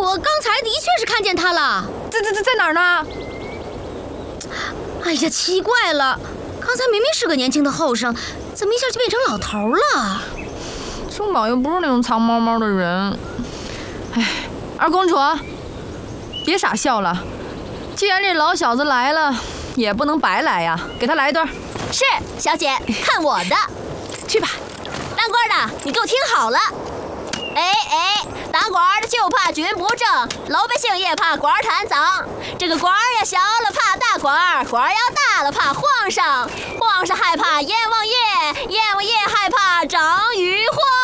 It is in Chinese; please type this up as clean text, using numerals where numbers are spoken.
我刚才的确是看见他了。 在哪儿呢？ 哎呀，奇怪了，刚才明明是个年轻的后生，怎么一下就变成老头了？ 松宝又不是那种藏猫猫的人。哎，二公主，别傻笑了。既然这老小子来了，也不能白来呀，给他来一段。 是，小姐，看我的。 去吧。 当官的，你给我听好了。当官的就怕军不正，老百姓也怕官贪赃。这个官要小了怕大官，官要大了怕皇上，皇上害怕阎王爷，阎王爷害怕张玉环。